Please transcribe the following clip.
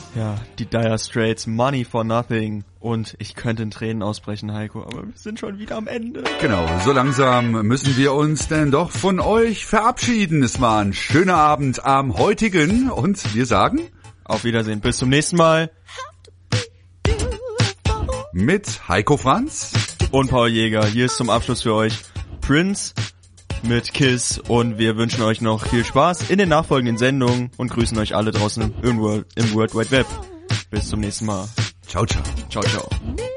Ja, die Dire Straits, Money for Nothing. Und ich könnte in Tränen ausbrechen, Heiko, aber wir sind schon wieder am Ende. Genau, so langsam müssen wir uns denn doch von euch verabschieden. Es war ein schöner Abend am heutigen und wir sagen... Auf Wiedersehen, bis zum nächsten Mal. Mit Heiko Franz und Paul Jäger. Hier ist zum Abschluss für euch Prince mit Kiss und wir wünschen euch noch viel Spaß in den nachfolgenden Sendungen und grüßen euch alle draußen im World Wide Web. Bis zum nächsten Mal. Ciao, ciao. Ciao, ciao.